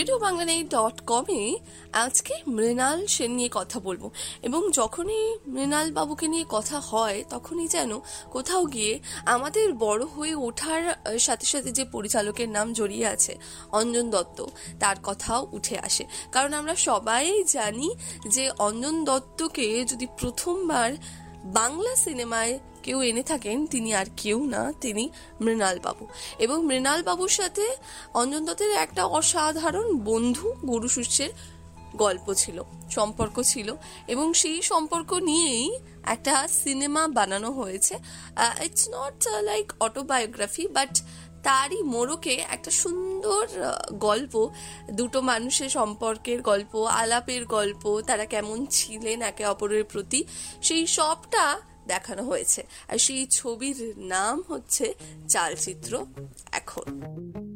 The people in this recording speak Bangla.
RadioBangla.com-এ আজকে মৃণাল সেন নিয়ে কথা বলবো। এবং যখনই মৃণাল বাবুকে নিয়ে কথা হয় তখনই যেন কোথাও গিয়ে আমাদের বড় হয়ে ওঠার সাথে সাথে যে পরিচালকের নাম জড়িয়ে আছে অঞ্জন দত্ত, তার কথাও উঠে আসে। কারণ আমরা সবাই জানি যে অঞ্জন দত্তকে যদি প্রথমবার বাংলা সিনেমায় কেউ এনে থাকেন তিনি আর কেউ না, তিনি মৃণাল বাবু। এবং মৃণাল বাবুর সাথে অঞ্জন দত্তের একটা অসাধারণ বন্ধু গুরু শিষ্যের গল্প ছিল, সম্পর্ক ছিল, এবং সেই সম্পর্ক নিয়েই একটা সিনেমা বানানো হয়েছে। It's not like autobiography, but তারই মোড়কে একটা সুন্দর গল্প, দুটো মানুষের সম্পর্কের গল্প, আলাপের গল্প, তারা কেমন ছিলেন একে অপরের প্রতি, সেই সবটা দেখানো হয়েছে। আর সেই ছবির নাম হচ্ছে চালচিত্র এখন।